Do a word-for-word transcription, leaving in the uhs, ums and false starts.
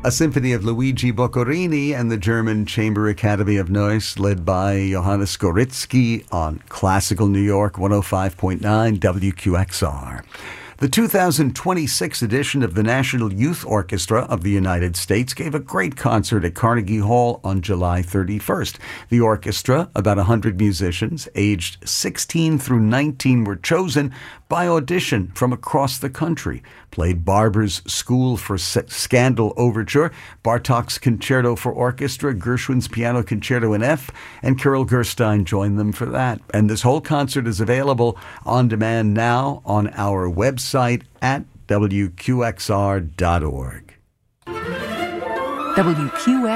A symphony of Luigi Boccherini and the German Chamber Academy of Noise, led by Johannes Goritsky on Classical New York one oh five point nine W Q X R. The two thousand twenty-six edition of the National Youth Orchestra of the United States gave a great concert at Carnegie Hall on July thirty-first. The orchestra, about one hundred musicians, aged sixteen through nineteen, were chosen by audition from across the country, played Barber's School for S- Scandal Overture, Bartók's Concerto for Orchestra, Gershwin's Piano Concerto in F, and Kirill Gerstein joined them for that. And this whole concert is available on demand now on our website at W Q X R dot org. W Q